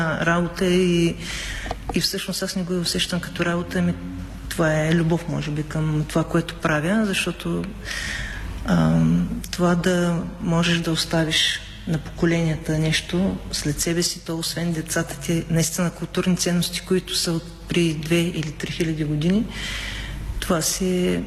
работа и всъщност аз не го усещам като работа, това е любов, може би, към това, което правя, защото това да можеш да оставиш на поколенията нещо след себе си, то освен децата ти, наистина културни ценности, които са от при 2 или 3 хиляди години, това си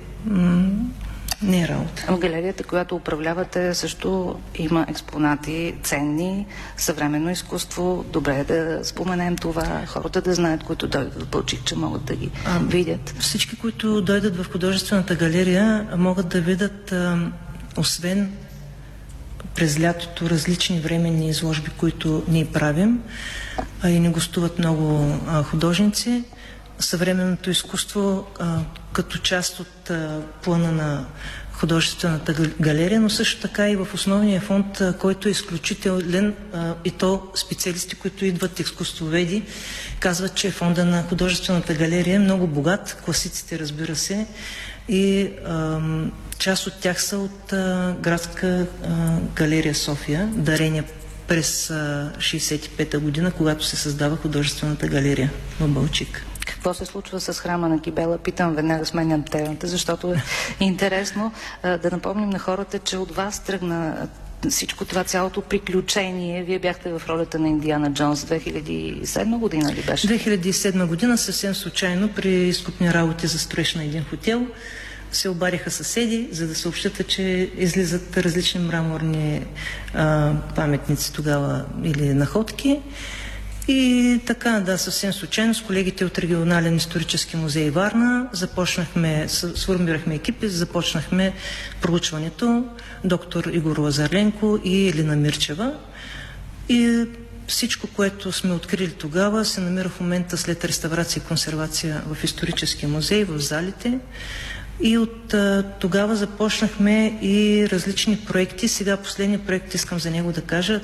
не е работа. В галерията, която управлявате, също има експонати ценни, съвременно изкуство. Добре е да споменем това, хората да знаят, които дойдат в Балчик, че могат да ги видят. Всички, които дойдат в художествената галерия, могат да видят, освен през лятото, различни временни изложби, които ние правим, и не гостуват много художници. Съвременното изкуство като част от плана на художествената галерия, но също така и в основния фонд, който е изключителен, и то специалисти, които идват екскурсоведи, казват, че фонда на художествената галерия е много богат, класиците, разбира се, и част от тях са от градска галерия София, дарения през 65-та година, когато се създава художествената галерия в Балчик. Какво се случва с храма на Кибела? Питам, веднага сменям темата, защото е интересно да напомним на хората, че от вас тръгна всичко това, цялото приключение. Вие бяхте в ролята на Индиана Джонс 2007 година ли беше? 2007 година, съвсем случайно, при изкупни работи за строеж на един хотел, се обадиха съседи, за да съобщат, че излизат различни мраморни паметници тогава или находки. И така, да, съвсем случайно с колегите от Регионален исторически музей Варна сформирахме екипи, започнахме проучването. Доктор Игор Лазарленко и Елина Мирчева. И всичко, което сме открили тогава, се намира в момента след реставрация и консервация в историческия музей, в залите. И от тогава започнахме и различни проекти. Сега последния проект искам за него да кажа,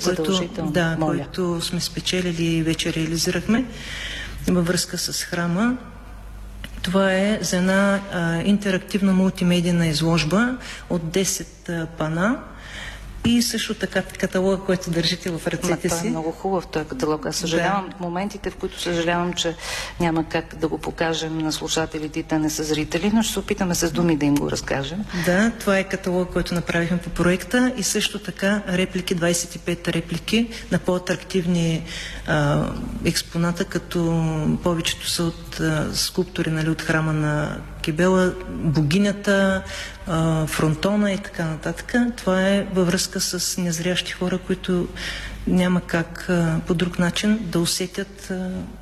който сме спечелили и вече реализирахме във връзка с храма. Това е за една интерактивна мултимедийна изложба от 10 пана. И също така каталога, който държите в ръцете си. Това е много хубав този каталог. Аз съжалявам моментите, в които съжалявам, че няма как да го покажем на слушателите и те не са зрители, но ще се опитаме с думи да им го разкажем. Да, това е каталог, който направихме по проекта, и също така реплики, 25 реплики на по-атрактивни експоната, като повечето са от скулптури, нали, от храма на Кибела, богинята, фронтона и така нататък. Това е във връзка с незрящи хора, които няма как по друг начин да усетят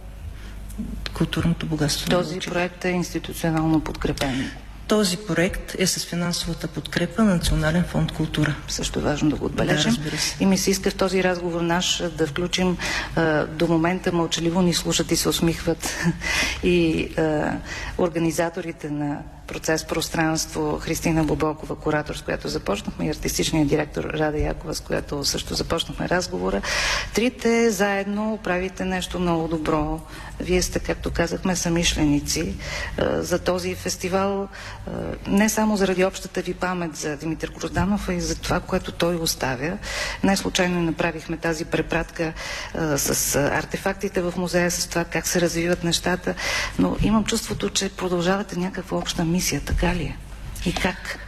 културното богатство. Този проект е институционално подкрепен. Този проект е с финансовата подкрепа на Национален фонд култура. Също е важно да го отбележим. Да, и ми се иска в този разговор наш да включим до момента мълчаливо ни слушат и се усмихват и организаторите на процес пространство Христина Бобокова, куратор, с която започнахме, и артистичният директор Рада Якова, с която също започнахме разговора. Трите заедно правите нещо много добро. Вие сте, както казахме, самишленици за този фестивал, не само заради общата ви памет за Димитър Грозданов, а и за това, което той оставя. Не случайно направихме тази препратка с артефактите в музея, с това как се развиват нещата, но имам чувството, че продължавате някаква обща мисия, така ли е? И как?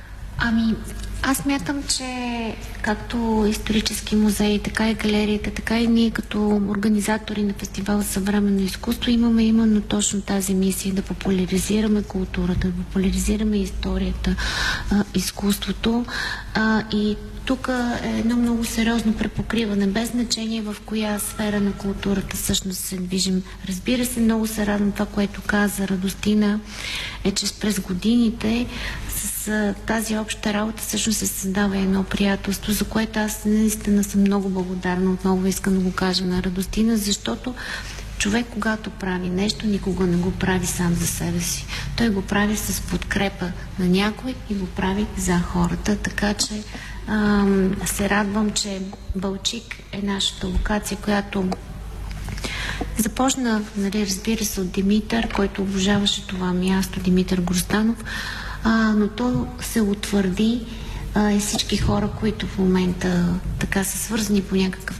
Аз мятам, че както исторически музеи, така и галериите, така и ние като организатори на фестивала Съвременно изкуство имаме именно точно тази мисия да популяризираме културата, да популяризираме историята, изкуството, и тук е едно много сериозно препокриване, без значение в коя сфера на културата всъщност се движим. Разбира се, много се радвам това, което каза Радостина, е, че през годините с тази обща работа всъщност се създава едно приятелство, за което аз наистина съм много благодарна. Отново искам да го кажа на Радостина, защото човек, когато прави нещо, никога не го прави сам за себе си. Той го прави с подкрепа на някой и го прави за хората. Така че се радвам, че Балчик е нашата локация, която започна, нали, разбира се, от Димитър, който обожаваше това място, Димитър Грозданов, но то се утвърди и всички хора, които в момента така са свързани по някакъв